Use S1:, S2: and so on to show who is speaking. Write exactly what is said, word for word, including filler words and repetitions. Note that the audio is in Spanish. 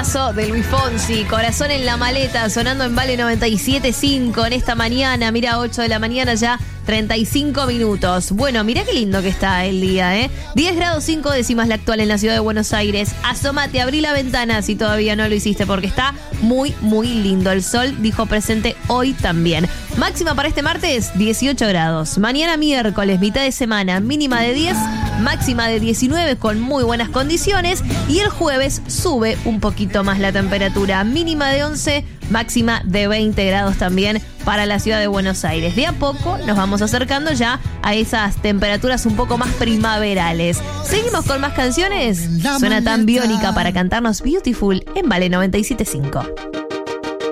S1: temazo de Luis Fonsi, Corazón en la maleta, sonando en Vale noventa y siete punto cinco en esta mañana. Mira, ocho de la mañana ya, treinta y cinco minutos. Bueno, mirá qué lindo que está el día, ¿eh? diez grados cinco décimas la actual en la ciudad de Buenos Aires. Asómate, abrí la ventana si todavía no lo hiciste, porque está muy, muy lindo. El sol dijo presente hoy también. Máxima para este martes, dieciocho grados. Mañana miércoles, mitad de semana, mínima de diez, máxima de diecinueve con muy buenas condiciones. Y el jueves sube un poquito más la temperatura, mínima de once, máxima de veinte grados también para la ciudad de Buenos Aires. De a poco nos vamos acercando ya a esas temperaturas un poco más primaverales. Seguimos con más canciones. Suena tan biónica para cantarnos Beautiful en Vale noventa y siete punto cinco.